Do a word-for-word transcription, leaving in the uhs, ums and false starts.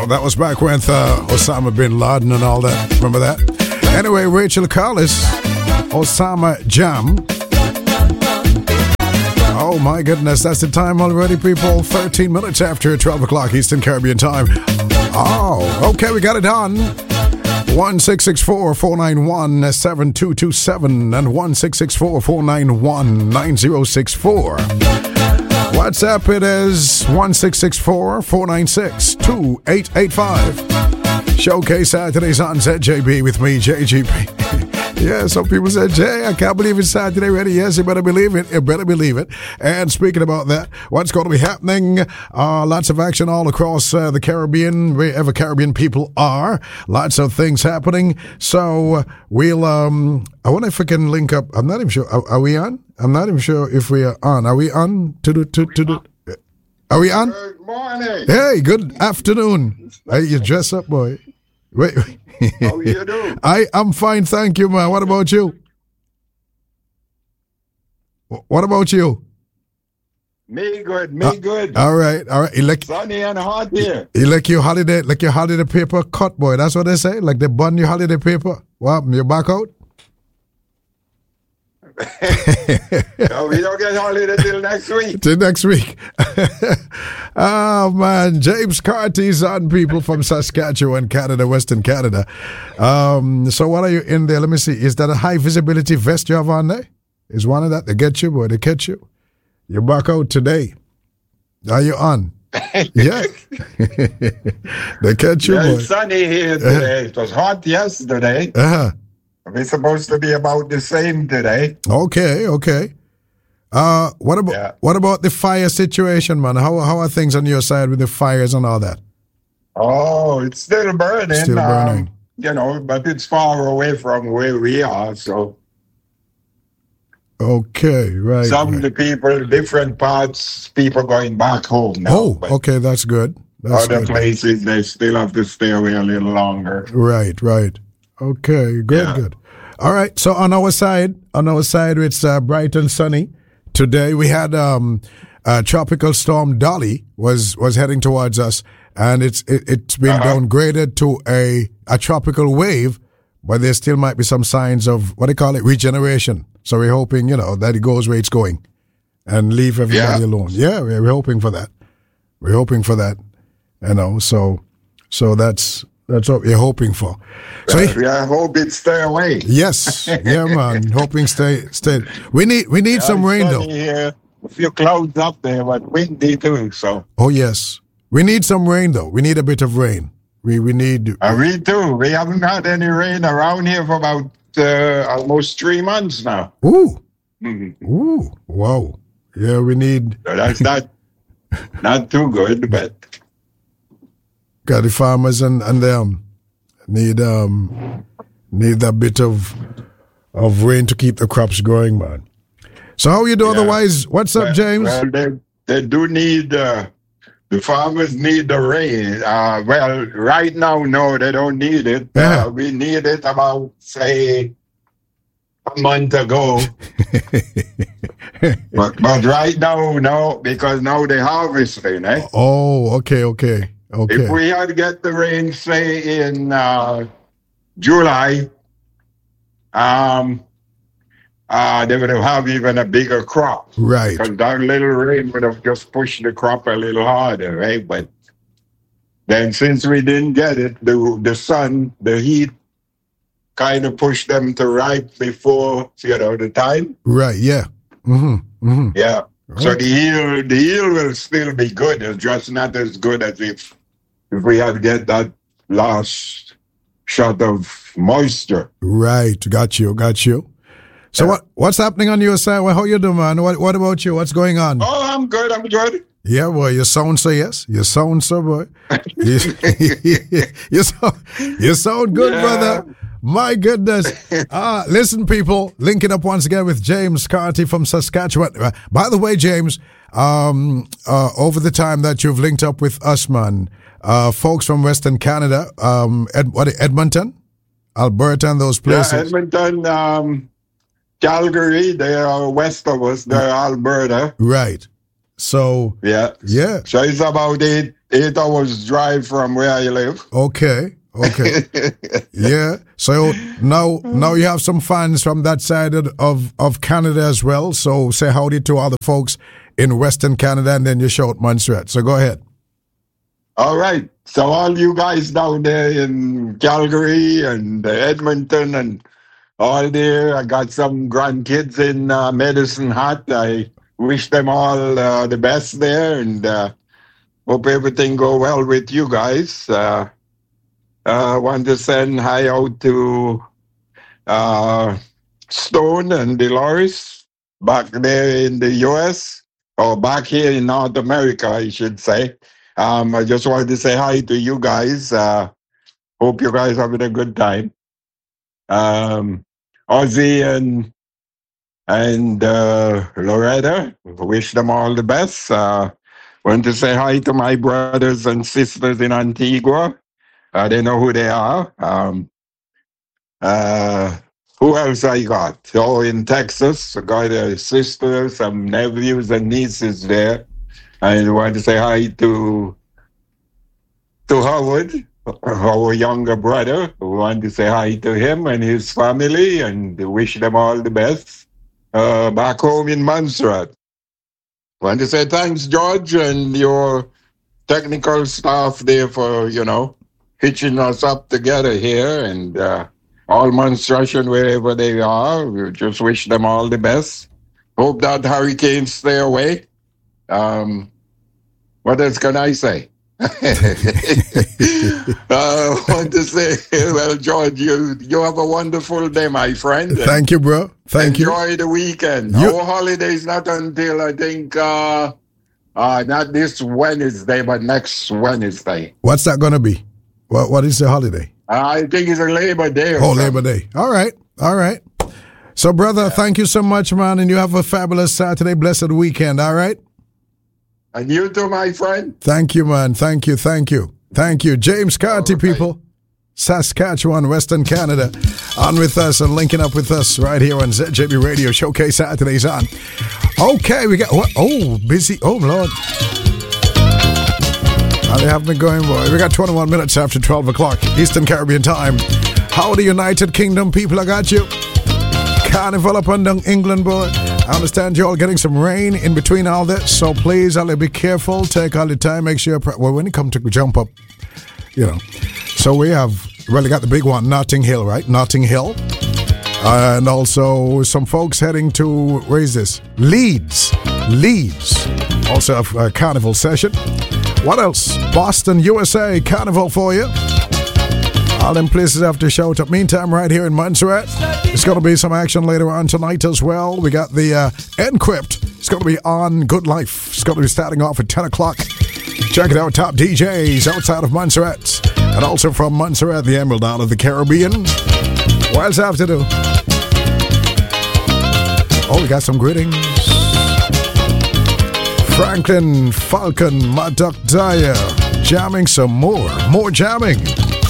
that was back with uh, Osama bin Laden and all that. Remember that? Anyway, Rachel Carlis, Osama Jam. Oh my goodness, that's the time already, people. thirteen minutes after twelve o'clock Eastern Caribbean time. Oh, okay, we got it on. one six six four, four nine one, seven two two seven and one six six four, four nine one, nine zero six four. WhatsApp it is one six six four, four nine six, two eight eight five. Showcase Saturdays on Z J B with me, J G P. Yeah, some people said, Jay, I can't believe it's Saturday already. Yes, you better believe it. You better believe it. And speaking about that, what's going to be happening? Uh, lots of action all across uh, the Caribbean, wherever Caribbean people are. Lots of things happening. So we'll, um, I wonder if we can link up. I'm not even sure. Are, are we on? I'm not even sure if we are on. Are we on? To do, to, to do. Are we on? Good morning. Hey, good afternoon. Hey, you dress up, boy. Wait, wait. How you doing? I am fine, thank you, man. What about you? What about you? Me good, me uh, good. All right, all right. You like, Sunny and hot here. You like your holiday, like your holiday paper cut, boy. That's what they say. Like they burn your holiday paper. What? You're back out? No, we don't get holiday till next week. Till next week. Oh, man. James Carty's on, people from Saskatchewan, Canada, Western Canada. Um, so what are you in there? Let me see. Is that a high visibility vest you have on there? Is one of that? They get you, boy. They catch you. You're back out today. Are you on? Yeah. They catch you, Yeah, boy. it's sunny here today. Uh-huh. It was hot yesterday. Uh-huh. We're supposed to be about the same today. Okay, okay. Uh, what about yeah. what about the fire situation, man? How how are things on your side with the fires and all that? Oh, it's still burning. Still burning. Um, you know, but it's far away from where we are. So, okay, right. some right. of the people, different parts, people going back home now. Oh, okay, that's good. That's other good. places, they still have to stay away a little longer. Right, right. Okay, good, yeah. good. All right, so on our side, on our side, it's uh, bright and sunny. Today we had um, uh, tropical storm Dolly was was heading towards us, and it's it, it's been uh-huh. downgraded to a a tropical wave, but there still might be some signs of what they call it regeneration. So we're hoping, you know, that it goes where it's going, and leave everybody yeah. alone. Yeah, we're, we're hoping for that. We're hoping for that. You know, so so that's. That's what we're hoping for. So uh, I hope it stay away. Yes, yeah, man. Hoping stay, stay. We need, we need yeah, some rain though. Here, a few clouds up there, but windy too. So. Oh yes, we need some rain though. We need a bit of rain. We we need. Uh, we do. We haven't had any rain around here for about uh, almost three months now. Ooh, mm-hmm. ooh, wow. Yeah, we need. So that's not not too good, but. Got the farmers and, and them need um need a bit of of rain to keep the crops growing, man. So how you do yeah. otherwise? What's up, well, James? Well, they they do need uh, the farmers need the rain. Uh, well, right now, no, they don't need it. Yeah. Uh, we need it about say a month ago. but but right now, no, because now they're harvesting, eh? Oh, okay, okay. Okay. If we had to get the rain, say in uh, July, um, uh, they would have even a bigger crop. Right. Because that little rain would have just pushed the crop a little harder, right? But then since we didn't get it, the the sun, the heat, kind of pushed them to ripe before, you know, the time. Right, yeah. Mm-hmm. Mm-hmm. Yeah. Right. So the yield, the yield will still be good. It's just not as good as if if we had to get that last shot of moisture. Right, got you, got you. So yeah. what what's happening on your side? Well, how you doing, man? What what about you? What's going on? Oh, I'm good. I'm good. Yeah, boy, you sound so yes. You sound so, boy. you, you sound you sound good, yeah. brother. My goodness. Uh, listen, people, linking up once again with James Carty from Saskatchewan. Uh, by the way, James, um, uh, over the time that you've linked up with us, man, uh, folks from Western Canada, um, Ed, what, Edmonton, Alberta, and those places. Yeah, Edmonton, um, Calgary, they are west of us. They're Alberta. Right. So, yeah. Yeah. So it's about eight, eight hours drive from where I live. Okay. Okay. Yeah. So now now you have some fans from that side of, of Canada as well. So say howdy to all the folks in Western Canada, and then you shout Montserrat. So go ahead. All right. So all you guys down there in Calgary and Edmonton and all there, I got some grandkids in uh, Medicine Hat. I wish them all uh, the best there, and uh, hope everything go well with you guys. Uh, uh, want to send hi out to uh, Stone and Dolores back there in the U S, or back here in North America, I should say. Um, I just wanted to say hi to you guys. Uh, hope you guys having a good time. Um, Ozzy and and uh, Loretta, wish them all the best. Uh, want to say hi to my brothers and sisters in Antigua. Uh, they know who they are. Um, uh, who else I got? Oh, in Texas, I got a sister, some nephews and nieces there. I want to say hi to to Howard, our younger brother. I want to say hi to him and his family and wish them all the best. Uh, back home in Montserrat. I want to say thanks, George, and your technical staff there for, you know, hitching us up together here, and uh, all Montserrat, wherever they are. We just wish them all the best. Hope that hurricanes stay away. Um, what else can I say? uh, I want to say, well, George, you you have a wonderful day, my friend. Thank you, bro. Thank Enjoy you. Enjoy the weekend. You- Our holiday is not until, I think, uh, uh, not this Wednesday, but next Wednesday. What's that going to be? What What is the holiday? Uh, I think it's a Labor Day. or Oh, something. Labor Day. All right. All right. So, brother, yeah. Thank you so much, man. And you have a fabulous Saturday, blessed weekend. All right. And you too, my friend. Thank you, man. Thank you. Thank you. Thank you. James Carty, okay. People. Saskatchewan, Western Canada. On with us and linking up with us right here on Z J B Radio. Showcase Saturdays on. Okay, we got, what? Oh, busy. Oh, Lord. How they have been going, boy. We got twenty-one minutes after twelve o'clock Eastern Caribbean time. Howdy, United Kingdom people, I got you. Carnival up and down England, boy. I understand you're all getting some rain in between all this, so please, I'll be careful. Take all the time. Make sure, pre- well, when you come to jump up, you know. So we have really got the big one, Notting Hill, right? Notting Hill. Uh, and also some folks heading to, where is this? Leeds. Leeds. Also a, a carnival session. What else? Boston, U S A, carnival for you. All them places have to shout up. Meantime, right here in Montserrat, there's going to be some action later on tonight as well. We got the uh, Encrypt. It's going to be on Good Life. It's going to be starting off at ten o'clock. Check it out, top D Js outside of Montserrat. And also from Montserrat, the Emerald Isle of the Caribbean. What else have to do? Oh, we got some greetings. Franklin Falcon, Mad Duck Dyer, jamming some more. More jamming.